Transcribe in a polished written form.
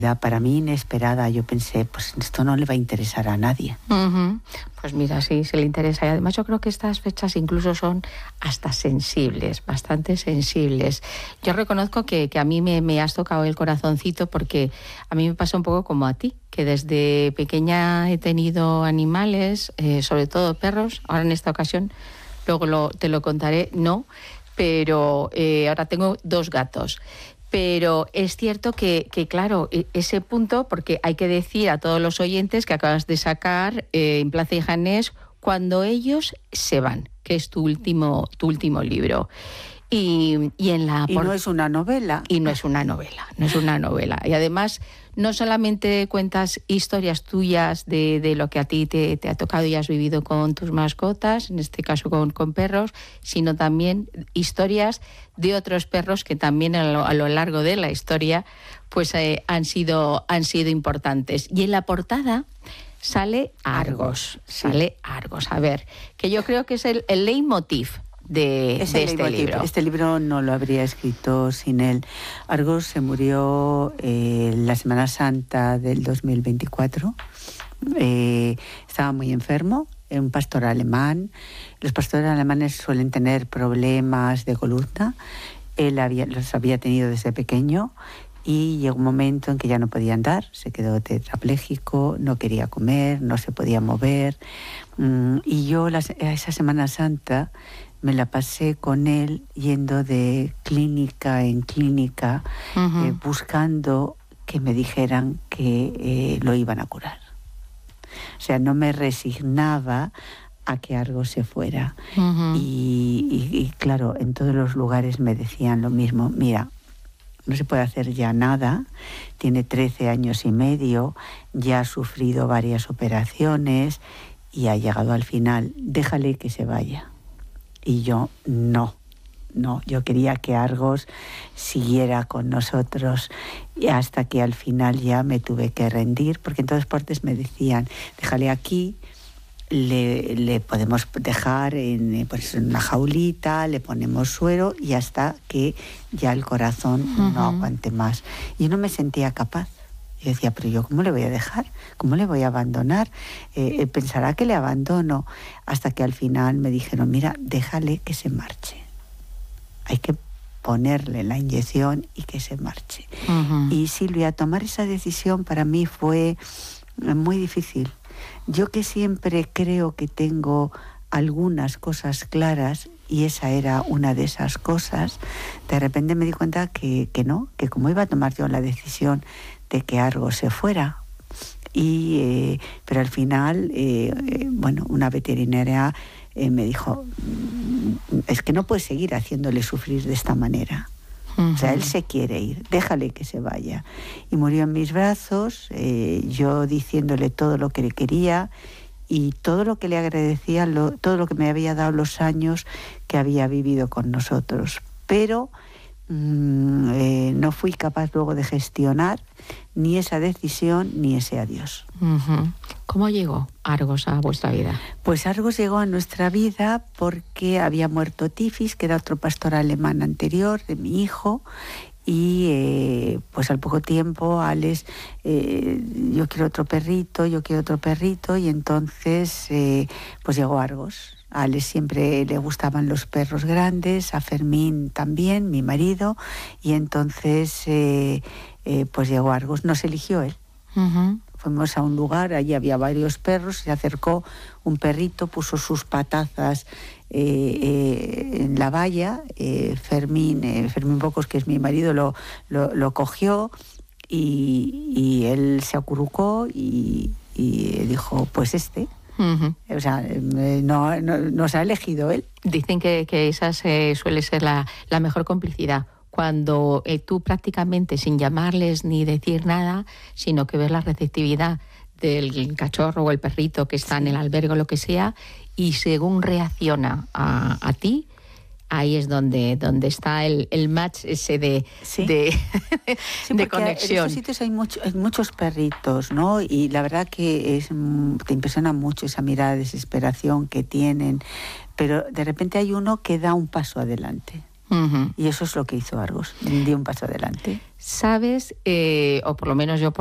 Para mí inesperada, yo pensé, pues esto no le va a interesar a nadie. Pues mira, sí, se le interesa. Y además yo creo que estas fechas incluso son hasta sensibles, bastante sensibles. Yo reconozco que a mí me has tocado el corazoncito, porque a mí me pasa un poco como a ti, que desde pequeña he tenido animales, sobre todo perros. Ahora en esta ocasión, luego te lo contaré, no, pero ahora tengo 2 gatos. Pero es cierto que claro, ese punto, porque hay que decir a todos los oyentes que acabas de sacar en Plaza y Janés, Cuando ellos se van, que es tu último libro. Y no es una novela. Y no es una novela. Y además, no solamente cuentas historias tuyas de lo que a ti te ha tocado y has vivido con tus mascotas, en este caso con perros, sino también historias de otros perros que también a lo largo de la historia pues han sido importantes. Y en la portada sale Argos. A ver, que yo creo que es el leitmotiv de este libro. Este libro no lo habría escrito sin él. Argos se murió la Semana Santa del 2024. Estaba muy enfermo, un pastor alemán. Los pastores alemanes suelen tener problemas de columna. Él los había tenido desde pequeño y llegó un momento en que ya no podía andar, se quedó tetrapléjico, no quería comer, no se podía mover. Y yo esa Semana Santa me la pasé con él yendo de clínica en clínica, buscando que me dijeran que lo iban a curar. O sea, no me resignaba a que Argos se fuera. Y claro, en todos los lugares me decían lo mismo: mira, no se puede hacer ya nada, tiene 13 años y medio, ya ha sufrido varias operaciones y ha llegado al final, déjale que se vaya. Y yo no, yo quería que Argos siguiera con nosotros, y hasta que al final ya me tuve que rendir, porque en todas partes me decían, déjale aquí, le podemos dejar en una jaulita, le ponemos suero y hasta que ya el corazón no aguante más. Y yo no me sentía capaz. Yo decía, pero yo ¿cómo le voy a dejar? ¿Cómo le voy a abandonar? Pensará que le abandono. Hasta que al final me dijeron, mira, déjale que se marche. Hay que ponerle la inyección y que se marche. Y Silvia, tomar esa decisión para mí fue muy difícil. Yo que siempre creo que tengo algunas cosas claras, y esa era una de esas cosas, de repente me di cuenta que no, que cómo iba a tomar yo la decisión de que Argos se fuera. Pero al final, una veterinaria me dijo, es que no puedes seguir haciéndole sufrir de esta manera. O sea, él se quiere ir, déjale que se vaya. Y murió en mis brazos, yo diciéndole todo lo que le quería y todo lo que le agradecía, todo lo que me había dado los años que había vivido con nosotros. Pero no fui capaz luego de gestionar ni esa decisión ni ese adiós. ¿Cómo llegó Argos a vuestra vida? Pues Argos llegó a nuestra vida porque había muerto Tifis, que era otro pastor alemán anterior de mi hijo, y pues al poco tiempo Alex, yo quiero otro perrito, y entonces pues llegó Argos. A Alex siempre le gustaban los perros grandes, a Fermín también, mi marido, y entonces pues llegó Argos, nos eligió él. Fuimos a un lugar, allí había varios perros, se acercó un perrito, puso sus patazas en la valla, Fermín Bocos, que es mi marido, lo cogió y él se acurrucó y dijo, pues este. O sea, no nos ha elegido él. Dicen que esa suele ser la mejor complicidad, cuando tú prácticamente sin llamarles ni decir nada, sino que ves la receptividad del cachorro o el perrito que está en el albergue o lo que sea, y según reacciona a ti, ahí es donde está el match ese de conexión. En estos sitios hay muchos perritos, ¿no? Y la verdad que te impresiona mucho esa mirada de desesperación que tienen, pero de repente hay uno que da un paso adelante. Y eso es lo que hizo Argos, dio un paso adelante. sabes, o por lo menos yo